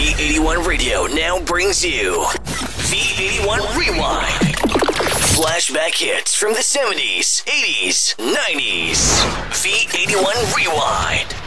V81 Radio now brings you V81 Rewind. Flashback hits from the 70s, 80s, 90s. V81 Rewind.